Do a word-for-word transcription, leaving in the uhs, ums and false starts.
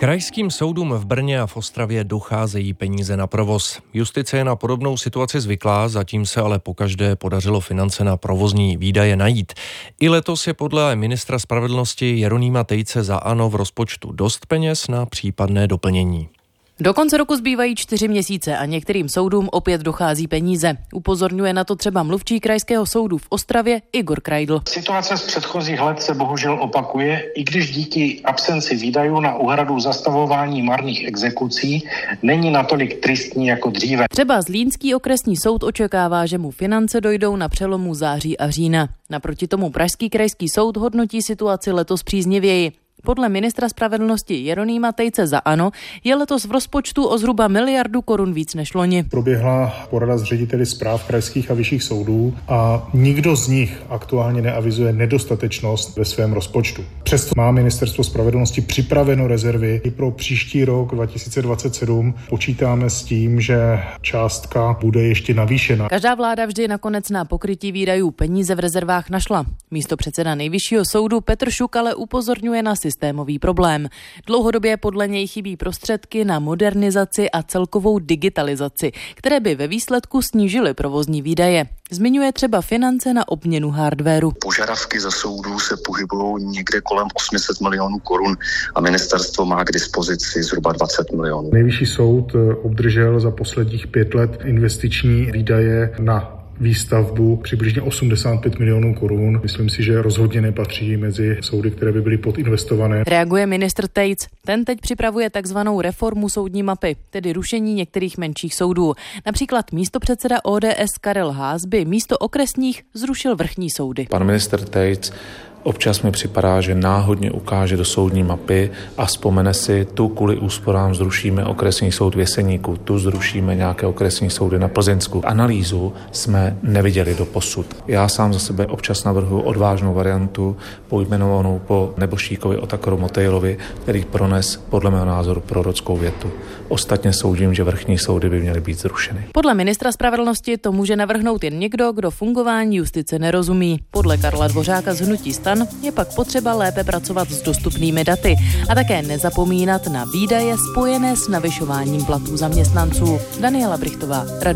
Krajským soudům v Brně a v Ostravě docházejí peníze na provoz. Justice je na podobnou situaci zvyklá, zatím se ale pokaždé podařilo finance na provozní výdaje najít. I letos je podle ministra spravedlnosti Jeronýma Tejce za ANO v rozpočtu dost peněz na případné doplnění. Do konce roku zbývají čtyři měsíce a některým soudům opět dochází peníze. Upozorňuje na to třeba mluvčí krajského soudu v Ostravě Igor Krajdl. Situace z předchozích let se bohužel opakuje, i když díky absenci výdajů na úhradu zastavování marných exekucí není natolik tristní jako dříve. Třeba Zlínský okresní soud očekává, že mu finance dojdou na přelomu září a října. Naproti tomu Pražský krajský soud hodnotí situaci letos příznivěji. Podle ministra spravedlnosti Jeronýma Tejce za ANO je letos v rozpočtu o zhruba miliardu korun víc než loni. Proběhla porada s řediteli správ krajských a vyšších soudů a nikdo z nich aktuálně neavizuje nedostatečnost ve svém rozpočtu. Přesto má ministerstvo spravedlnosti připraveno rezervy i pro příští rok dva tisíce dvacet sedm. Počítáme s tím, že částka bude ještě navýšena. Každá vláda vždy nakonec na pokrytí výdajů peníze v rezervách našla. Místopředseda Nejvyššího soudu Petr Šuk ale upozorňuje na systémový problém. Dlouhodobě podle něj chybí prostředky na modernizaci a celkovou digitalizaci, které by ve výsledku snížily provozní výdaje. Zmiňuje třeba finance na obměnu hardwaru. Požadavky za soudů se pohybují někde kolem osm set milionů korun a ministerstvo má k dispozici zhruba dvacet milionů. Nejvyšší soud obdržel za posledních pět let investiční výdaje na výstavbu přibližně osmdesát pět milionů korun. Myslím si, že rozhodně nepatří mezi soudy, které by byly podinvestované. Reaguje ministr Tejc. Ten teď připravuje takzvanou reformu soudní mapy, tedy rušení některých menších soudů. Například místopředseda O D S Karel Haas by místo okresních zrušil vrchní soudy. Pan ministr Tejc občas mi připadá, že náhodně ukáže do soudní mapy a vzpomene si, tu kvůli úsporám zrušíme okresní soud v Jeseníku, tu zrušíme nějaké okresní soudy na Plzeňsku. Analýzu jsme neviděli doposud. Já sám za sebe občas navrhuji odvážnou variantu pojmenovanou po neboštíkovi Otakoru Motejlovi, který prones podle mého názoru prorockou větu. Ostatně soudím, že vrchní soudy by měly být zrušeny. Podle ministra spravedlnosti to může navrhnout jen někdo, kdo fungování justice nerozumí. Podle Karla Dvořáka z hnutí STAN je pak potřeba lépe pracovat s dostupnými daty a také nezapomínat na výdaje spojené s navyšováním platů zaměstnanců. Daniela Brichtová.